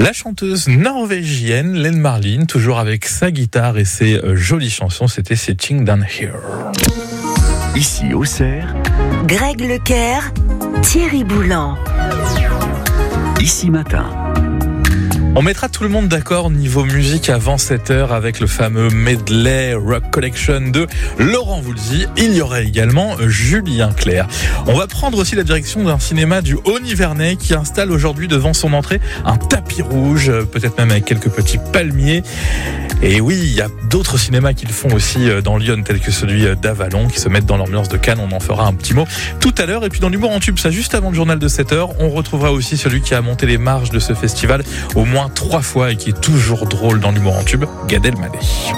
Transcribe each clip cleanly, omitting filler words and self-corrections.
La chanteuse norvégienne Len Marlin, toujours avec sa guitare et ses jolies chansons, c'était Sitting Down Here. Ici Auxerre, Greg Lecaire, Thierry Boulan. Ici Matin. On mettra tout le monde d'accord niveau musique avant 7h avec le fameux medley Rock Collection de Laurent Voulzy. Il y aura également Julien Clerc. On va prendre aussi la direction d'un cinéma du Haut-Nivernais qui installe aujourd'hui devant son entrée un tapis rouge, peut-être même avec quelques petits palmiers. Et oui, il y a d'autres cinémas qui le font aussi dans Lyon, tels que celui d'Avalon, qui se mettent dans l'ambiance de Cannes. On en fera un petit mot tout à l'heure. Et puis dans l'humour en tube, ça juste avant le journal de 7h, on retrouvera aussi celui qui a monté les marges de ce festival au moins 3 fois et qui est toujours drôle dans l'humour en tube, Gad Elmaleh.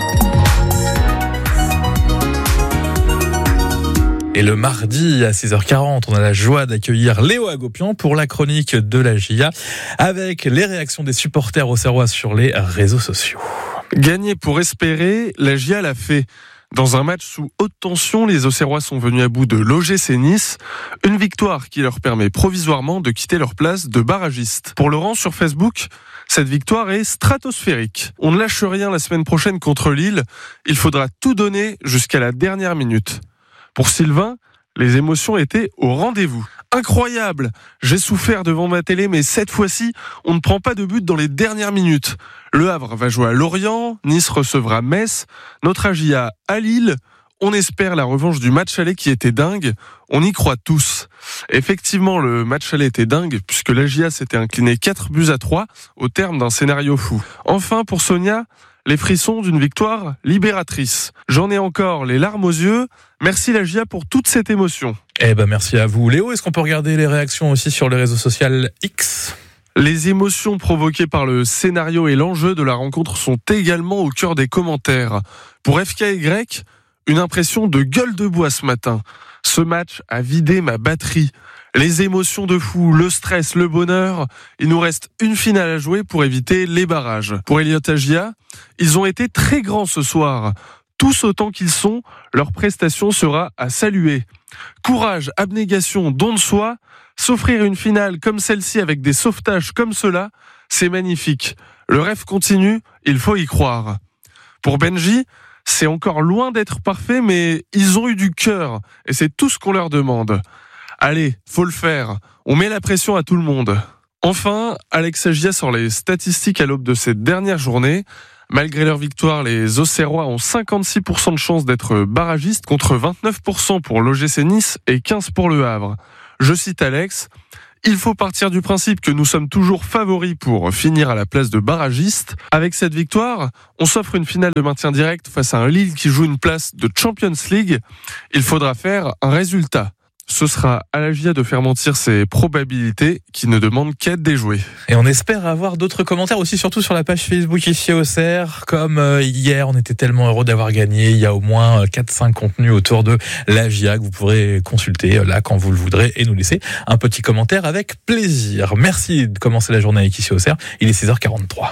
Et le mardi à 6h40, on a la joie d'accueillir Léo Hagopian pour la chronique de la GIA avec les réactions des supporters auxerrois sur les réseaux sociaux. Gagner pour espérer, la GIA l'a fait. Dans un match sous haute tension, les Auxerrois sont venus à bout de l'OGC Nice. Une victoire qui leur permet provisoirement de quitter leur place de barragiste. Pour Laurent sur Facebook, cette victoire est stratosphérique. On ne lâche rien la semaine prochaine contre Lille. Il faudra tout donner jusqu'à la dernière minute. Pour Sylvain, les émotions étaient au rendez-vous. Incroyable! J'ai souffert devant ma télé, mais cette fois-ci, on ne prend pas de but dans les dernières minutes. Le Havre va jouer à Lorient, Nice recevra Metz, notre AGIA à Lille. On espère la revanche du match aller qui était dingue. On y croit tous. Effectivement, le match aller était dingue, puisque l'AGIA s'était incliné 4-3 au terme d'un scénario fou. Enfin, pour Sonia, les frissons d'une victoire libératrice. J'en ai encore les larmes aux yeux. Merci l'AGIA pour toute cette émotion. Merci à vous Léo. Est-ce qu'on peut regarder les réactions aussi sur les réseaux sociaux X ? Les émotions provoquées par le scénario et l'enjeu de la rencontre sont également au cœur des commentaires. Pour FKY, une impression de gueule de bois ce matin. Ce match a vidé ma batterie. Les émotions de fou, le stress, le bonheur. Il nous reste une finale à jouer pour éviter les barrages. Pour Elliott Agia, ils ont été très grands ce soir. Tous autant qu'ils sont, leur prestation sera à saluer. Courage, abnégation, don de soi. S'offrir une finale comme celle-ci avec des sauvetages comme cela, c'est magnifique. Le rêve continue, il faut y croire. Pour Benji, c'est encore loin d'être parfait, mais ils ont eu du cœur et c'est tout ce qu'on leur demande. Allez, faut le faire. On met la pression à tout le monde. Enfin, Alex Agia sort les statistiques à l'aube de cette dernière journée. Malgré leur victoire, les Auxerrois ont 56% de chances d'être barragistes contre 29% pour l'OGC Nice et 15% pour le Havre. Je cite Alex, « Il faut partir du principe que nous sommes toujours favoris pour finir à la place de barragiste. Avec cette victoire, on s'offre une finale de maintien direct face à un Lille qui joue une place de Champions League. Il faudra faire un résultat. Ce sera à la GIA de faire mentir ses probabilités qui ne demandent qu'à être déjouées. » Et on espère avoir d'autres commentaires aussi, surtout sur la page Facebook ici au Auxerre. Comme hier, on était tellement heureux d'avoir gagné. Il y a au moins 4-5 contenus autour de la GIA que vous pourrez consulter là quand vous le voudrez et nous laisser un petit commentaire avec plaisir. Merci de commencer la journée avec ici au Auxerre. Il est 6h43.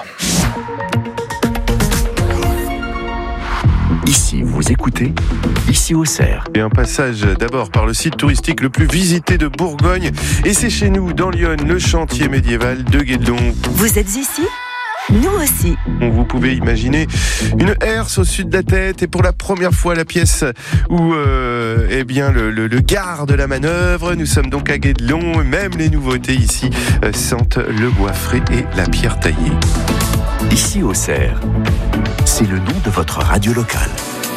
Ici vous écoutez, ici Auxerre. Et un passage d'abord par le site touristique le plus visité de Bourgogne. Et c'est chez nous, dans Lyon, le chantier médiéval de Guédelon. Vous êtes ici ? Nous aussi. Vous pouvez imaginer une herse au sud de la tête et pour la première fois la pièce où le gare de la manœuvre. Nous sommes donc à Guédelon. Même les nouveautés ici sentent le bois frais et la pierre taillée. Ici Auxerre, c'est le nom de votre radio locale.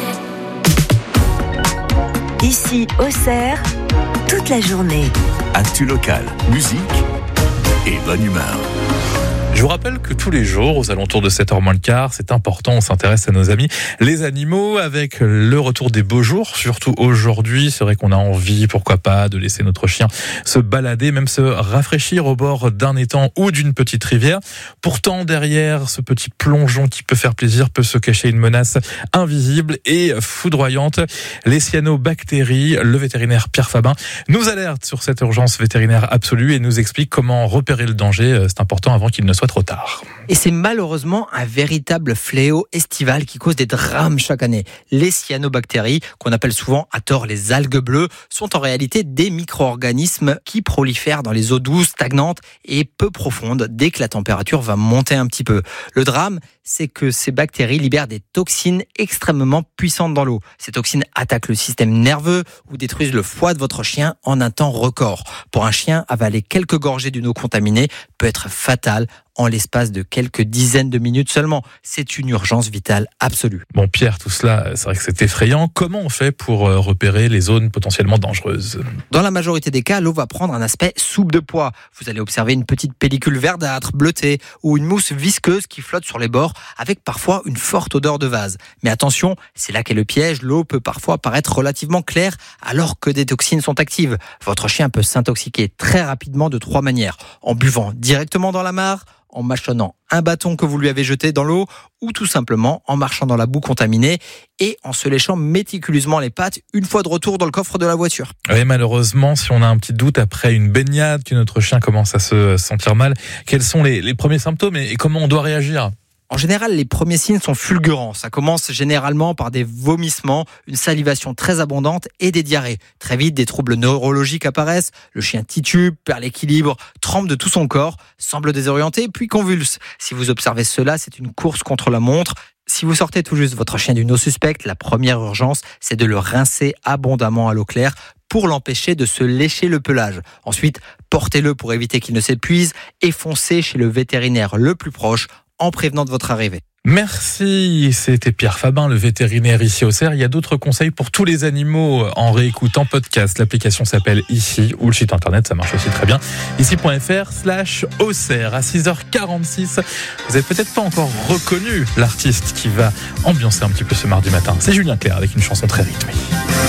Ici Auxerre, toute la journée. Actu locale, musique et bonne humeur. Je vous rappelle que tous les jours, aux alentours de 7h moins le quart, c'est important, on s'intéresse à nos amis, les animaux, avec le retour des beaux jours, surtout aujourd'hui. C'est vrai qu'on a envie, pourquoi pas, de laisser notre chien se balader, même se rafraîchir au bord d'un étang ou d'une petite rivière. Pourtant, derrière ce petit plongeon qui peut faire plaisir, peut se cacher une menace invisible et foudroyante. Les cyanobactéries, le vétérinaire Pierre Fabin nous alerte sur cette urgence vétérinaire absolue et nous explique comment repérer le danger. C'est important avant qu'il ne soit soit trop tard. Et c'est malheureusement un véritable fléau estival qui cause des drames chaque année. Les cyanobactéries, qu'on appelle souvent à tort les algues bleues, sont en réalité des micro-organismes qui prolifèrent dans les eaux douces, stagnantes et peu profondes dès que la température va monter un petit peu. Le drame, c'est que ces bactéries libèrent des toxines extrêmement puissantes dans l'eau. Ces toxines attaquent le système nerveux ou détruisent le foie de votre chien en un temps record. Pour un chien, avaler quelques gorgées d'une eau contaminée peut être fatal en l'espace de quelques dizaines de minutes seulement. C'est une urgence vitale absolue. Bon Pierre, tout cela, c'est vrai que c'est effrayant. Comment on fait pour repérer les zones potentiellement dangereuses ? Dans la majorité des cas, l'eau va prendre un aspect soupe de pois. Vous allez observer une petite pellicule verdâtre, bleutée ou une mousse visqueuse qui flotte sur les bords avec parfois une forte odeur de vase. Mais attention, c'est là qu'est le piège. L'eau peut parfois paraître relativement claire alors que des toxines sont actives. Votre chien peut s'intoxiquer très rapidement de 3 manières. En buvant directement dans la mare, en mâchonnant un bâton que vous lui avez jeté dans l'eau ou tout simplement en marchant dans la boue contaminée et en se léchant méticuleusement les pattes une fois de retour dans le coffre de la voiture. Oui, malheureusement, si on a un petit doute après une baignade, que notre chien commence à se sentir mal, quels sont les premiers symptômes et comment on doit réagir ? En général, les premiers signes sont fulgurants. Ça commence généralement par des vomissements, une salivation très abondante et des diarrhées. Très vite, des troubles neurologiques apparaissent. Le chien titube, perd l'équilibre, tremble de tout son corps, semble désorienté, puis convulse. Si vous observez cela, c'est une course contre la montre. Si vous sortez tout juste votre chien d'une eau suspecte, la première urgence, c'est de le rincer abondamment à l'eau claire pour l'empêcher de se lécher le pelage. Ensuite, portez-le pour éviter qu'il ne s'épuise et foncez chez le vétérinaire le plus proche en prévenant de votre arrivée. Merci, c'était Pierre Fabin, le vétérinaire ici au Cerf. Il y a d'autres conseils pour tous les animaux en réécoutant podcast. L'application s'appelle Ici, ou le site internet, ça marche aussi très bien. Ici.fr/Auxerre à 6h46. Vous n'avez peut-être pas encore reconnu l'artiste qui va ambiancer un petit peu ce mardi matin. C'est Julien Clerc avec une chanson très rythmée.